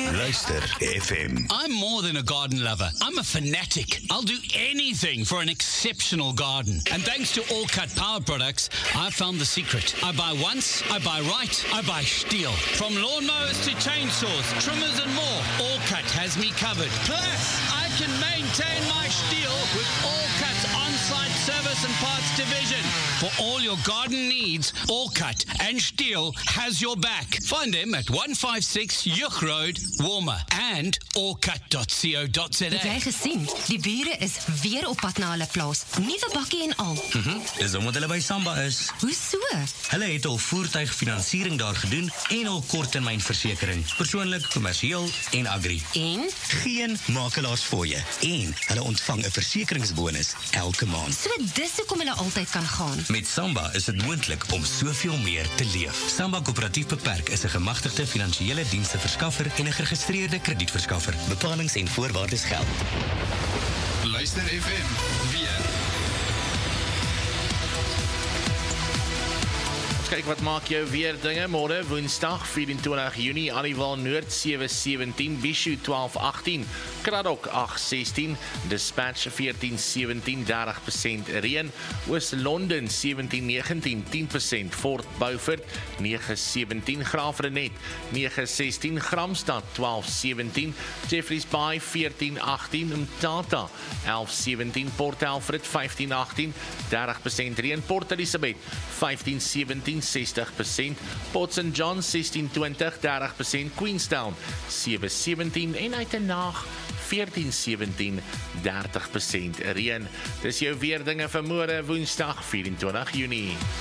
Luister FM. I'm more than a garden lover. I'm a fanatic. I'll do anything for an exceptional garden. And thanks to All Cut Power products, I've found the secret. I buy once, I buy right, I buy Stihl. From lawnmowers to chainsaws, trimmers and more, All Cut has me covered. Plus, I can maintain my Stihl with All Cut's on-site service and parts division. For all your garden needs, All Cut and Stihl has your back. Find them at 156 Juk Road, Warmer and allcut.co.za. Het jy gesien? Die bure is weer op pad na hulle plaas. Nuwe bakkie en al. Dis omdat hulle by Samba is. Hoe so? Hulle het al voertuigfinansiering daar gedoen en al korttermynversekering. Persoonlik, kommersieel en agri. En? Geen makelaars voor je. En hulle ontvang 'n versekeringsbonus elke maand. So dis hoekom hulle altyd kan gaan. Met Samba is dit moontlik om soveel meer te leef. Samba Koöperatief Beperk is 'n gemagtigde finansiële diensteverskaffer en 'n geregistreerde kredietverskaffer. Bepalings en voorwaardes geld. Luister FM. Weer. Kyk wat maak jou weer dinge. Môre Woensdag 24 Junie, Aliwal Noord 717, Bishu 1218, Kraddock 816, Dispatch 1417, 30% reën, Oos-London 1719, 10%, Fort Beaufort 917, Graafrenet 916, Gramstad 1217, Jeffreys Bay 1418, Mtata 1117, Port Alfred 1518, 30% reën, Port Elizabeth 1517, 60%, Port St. John 1620, 30%, Queenstown 717 en Uitenhaag 1417, 30% reën. Dis jou weerdinge vir môre Woensdag 24 Junie.